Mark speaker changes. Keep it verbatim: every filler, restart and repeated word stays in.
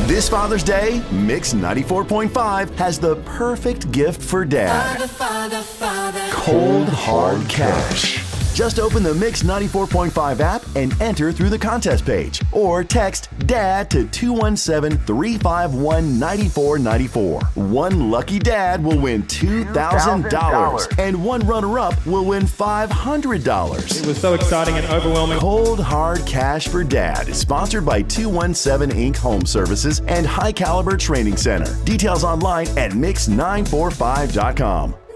Speaker 1: This Father's Day, Mix ninety-four point five has the perfect gift for Dad.
Speaker 2: Father, father, father.
Speaker 1: Cold Hard Cash. Just open the Mix ninety-four point five app and enter through the contest page. Or text DAD to two one seven, three five one, nine four nine four. One lucky dad will win two thousand dollars and one runner-up will win five hundred dollars.
Speaker 3: It was so exciting and overwhelming.
Speaker 1: Cold Hard Cash for Dad is sponsored by two one seven Incorporated Home Services and High Caliber Training Center. Details online at mix nine four five dot com.